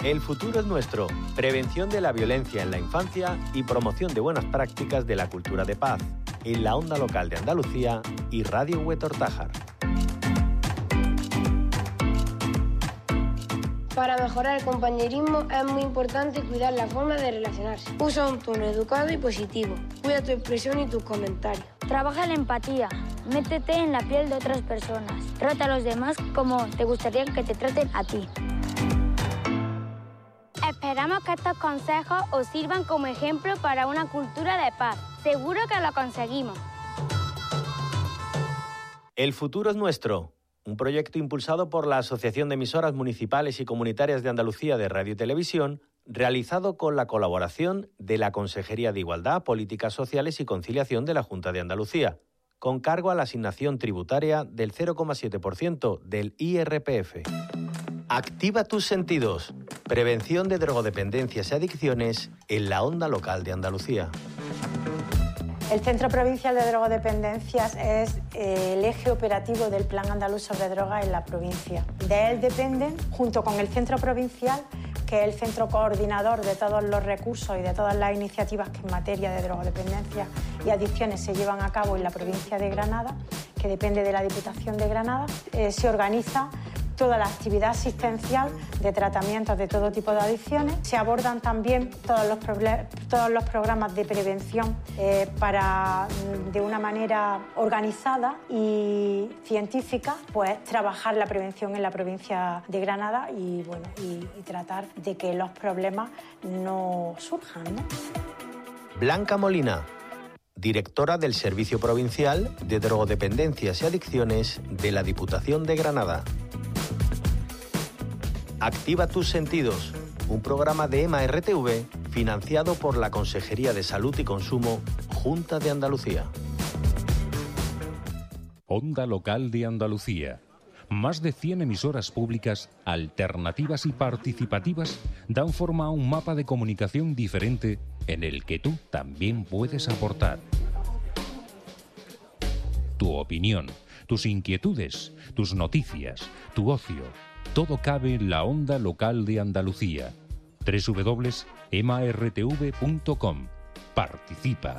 El futuro es nuestro. Prevención de la violencia en la infancia y promoción de buenas prácticas de la cultura de paz. En la Onda Local de Andalucía y Radio Huetortájar. Para mejorar el compañerismo es muy importante cuidar la forma de relacionarse. Usa un tono educado y positivo. Cuida tu expresión y tus comentarios. Trabaja la empatía. Métete en la piel de otras personas. Trata a los demás como te gustaría que te traten a ti. Esperamos que estos consejos os sirvan como ejemplo para una cultura de paz. Seguro que lo conseguimos. El futuro es nuestro. Un proyecto impulsado por la Asociación de Emisoras Municipales y Comunitarias de Andalucía de Radio y Televisión, realizado con la colaboración de la Consejería de Igualdad, Políticas Sociales y Conciliación de la Junta de Andalucía, con cargo a la asignación tributaria del 0,7% del IRPF. Activa tus sentidos. Prevención de drogodependencias y adicciones en la Onda Local de Andalucía. El Centro Provincial de Drogodependencias es el eje operativo del Plan Andaluz sobre Drogas en la provincia. De él dependen, junto con el Centro Provincial, que es el centro coordinador de todos los recursos y de todas las iniciativas que en materia de drogodependencia y adicciones se llevan a cabo en la provincia de Granada, que depende de la Diputación de Granada, se organiza toda la actividad asistencial de tratamientos de todo tipo de adicciones. Se abordan también todos los programas de prevención para, de una manera organizada y científica, pues trabajar la prevención en la provincia de Granada y tratar de que los problemas no surjan, ¿no? Blanca Molina, directora del Servicio Provincial de Drogodependencias y Adicciones de la Diputación de Granada. Activa tus sentidos, un programa de EMA-RTV financiado por la Consejería de Salud y Consumo, Junta de Andalucía. Onda Local de Andalucía. Más de 100 emisoras públicas, alternativas y participativas dan forma a un mapa de comunicación diferente en el que tú también puedes aportar. Tu opinión, tus inquietudes, tus noticias, tu ocio. Todo cabe en la Onda Local de Andalucía. www.emartv.com. Participa.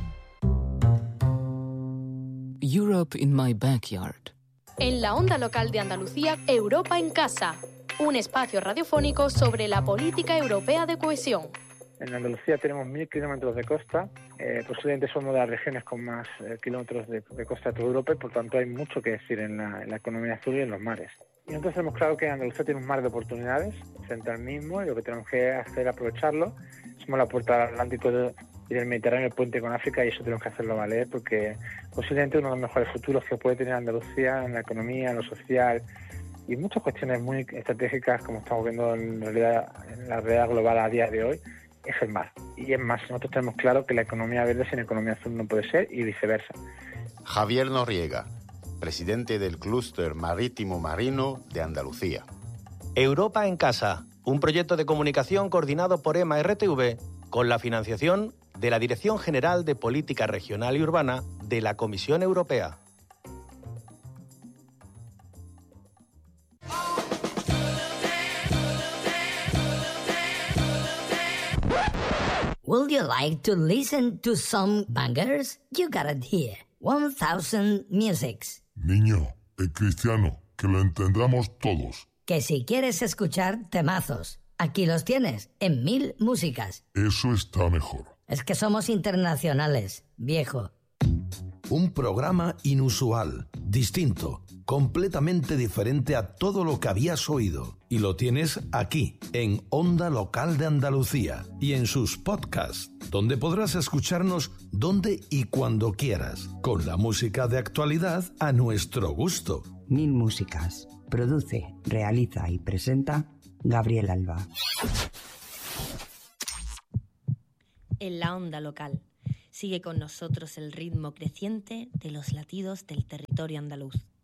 Europe in my backyard. En la Onda Local de Andalucía, Europa en casa. Un espacio radiofónico sobre la política europea de cohesión. En Andalucía tenemos 1.000 kilómetros de costa, posiblemente somos de las regiones con más kilómetros de costa de toda Europa y por tanto hay mucho que decir en la economía azul y en los mares. Y entonces tenemos claro que Andalucía tiene un mar de oportunidades frente al mismo y lo que tenemos que hacer es aprovecharlo. Somos la puerta del Atlántico y del Mediterráneo, el puente con África, y eso tenemos que hacerlo valer porque posiblemente uno de los mejores futuros que puede tener Andalucía en la economía, en lo social y muchas cuestiones muy estratégicas como estamos viendo en realidad en la realidad global a día de hoy es el mar. Y es más, nosotros tenemos claro que la economía verde sin economía azul no puede ser y viceversa. Javier Noriega, presidente del Clúster Marítimo Marino de Andalucía. Europa en casa, un proyecto de comunicación coordinado por EMA-RTV con la financiación de la Dirección General de Política Regional y Urbana de la Comisión Europea. Would you like to listen to some bangers? You got it here. 1000 Musics. Niño, en cristiano, que lo entendamos todos. Que si quieres escuchar temazos, aquí los tienes, en 1000 Músicas. Eso está mejor. Es que somos internacionales, viejo. Un programa inusual, distinto, completamente diferente a todo lo que habías oído. Y lo tienes aquí, en Onda Local de Andalucía y en sus podcasts, donde podrás escucharnos donde y cuando quieras, con la música de actualidad a nuestro gusto. 1000 Músicas. Produce, realiza y presenta Gabriel Alba. En la Onda Local. Sigue con nosotros el ritmo creciente de los latidos del territorio andaluz.